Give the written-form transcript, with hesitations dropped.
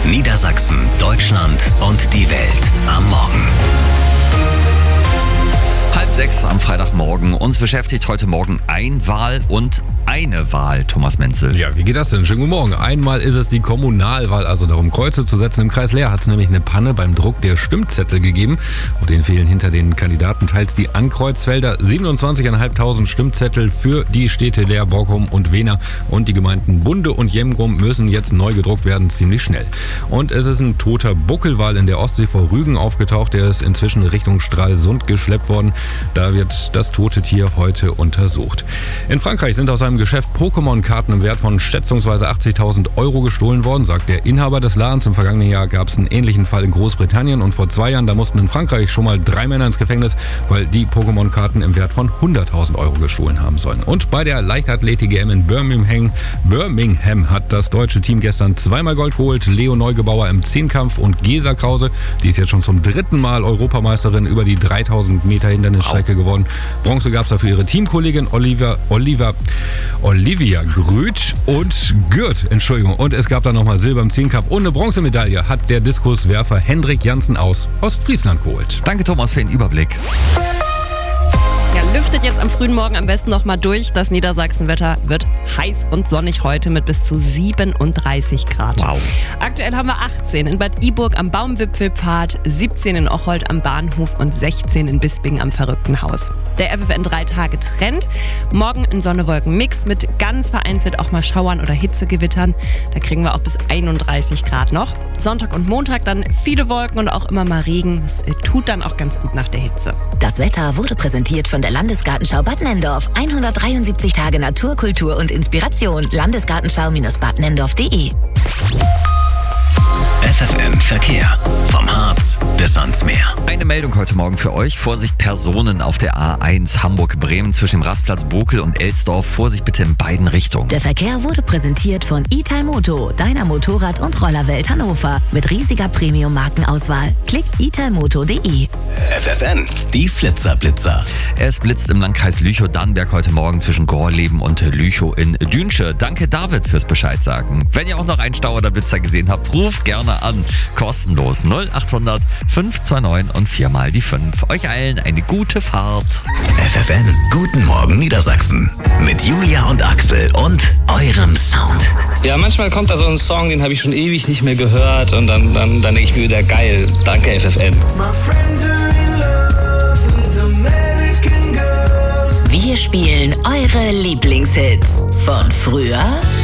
Niedersachsen, Deutschland und die Welt am Morgen. 5:30 am Freitagmorgen. Uns beschäftigt heute Morgen Einwahl und eine Wahl, Thomas Menzel. Ja, wie geht das denn? Schönen guten Morgen. Einmal ist es die Kommunalwahl, also darum Kreuze zu setzen. Im Kreis Leer hat es nämlich eine Panne beim Druck der Stimmzettel gegeben. Auf denen fehlen hinter den Kandidaten teils die Ankreuzfelder. 27.500 Stimmzettel für die Städte Leer, Borkum und Wehner. Und die Gemeinden Bunde und Jemgum müssen jetzt neu gedruckt werden, ziemlich schnell. Und es ist ein toter Buckelwal in der Ostsee vor Rügen aufgetaucht. Der ist inzwischen Richtung Stralsund geschleppt worden. Da wird das tote Tier heute untersucht. In Frankreich sind aus einem Geschäft Pokémon-Karten im Wert von schätzungsweise 80.000 Euro gestohlen worden, sagt der Inhaber des Ladens. Im vergangenen Jahr gab es einen ähnlichen Fall in Großbritannien und vor 2 Jahren, da mussten in Frankreich schon mal 3 Männer ins Gefängnis, weil die Pokémon-Karten im Wert von 100.000 Euro gestohlen haben sollen. Und bei der Leichtathletik-EM in Birmingham hat das deutsche Team gestern 2-mal Gold geholt. Leo Neugebauer im Zehnkampf und Gesa Krause, die ist jetzt schon zum 3. Mal Europameisterin über die 3.000 Meter Hindernisstrecke geworden. Bronze gab es dafür ihre Teamkollegin Olivia Grüth und Gürt, Und es gab dann nochmal Silber im Zehnkampf und eine Bronzemedaille hat der Diskuswerfer Hendrik Jansen aus Ostfriesland geholt. Danke, Thomas, für den Überblick. Ja, lüftet jetzt am frühen Morgen am besten noch mal durch. Das Niedersachsenwetter wird heiß und sonnig heute mit bis zu 37 Grad. Wow. Aktuell haben wir 18 in Bad Iburg am Baumwipfelpfad, 17 in Ocholt am Bahnhof und 16 in Bisping am Verrückten Haus. Der FFN 3 Tage Trend. Morgen ein Sonne-Wolken-Mix mit ganz vereinzelt auch mal Schauern oder Hitzegewittern. Da kriegen wir auch bis 31 Grad noch. Sonntag und Montag dann viele Wolken und auch immer mal Regen. Das tut dann auch ganz gut nach der Hitze. Das Wetter wurde präsentiert von der Landesgartenschau Bad Nenndorf. 173 Tage Natur, Kultur und Inspiration. Landesgartenschau-badnenndorf.de. FFN Verkehr. Vom Harz bis ans Meer. Eine Meldung heute Morgen für euch. Vorsicht, Personen auf der A1 Hamburg-Bremen zwischen dem Rastplatz Bokel und Elsdorf. Vorsicht bitte in beiden Richtungen. Der Verkehr wurde präsentiert von Italmoto, deiner Motorrad- und Rollerwelt Hannover. Mit riesiger Premium-Markenauswahl. Klick italmoto.de. FFN, die Flitzer-Blitzer. Es blitzt im Landkreis Lüchow-Dannenberg heute Morgen zwischen Gorleben und Lüchow in Dünsche. Danke David fürs Bescheid sagen. Wenn ihr auch noch einen Stau oder Blitzer gesehen habt, ruft gerne an. Kostenlos 0800 529 und 4 die 5. Euch allen eine gute Fahrt. FFN, guten Morgen Niedersachsen. Mit Julia und Axel und eurem Sound. Ja, manchmal kommt da so ein Song, den habe ich schon ewig nicht mehr gehört und dann denke ich mir wieder, geil, danke FFN. Wir spielen eure Lieblingshits von früher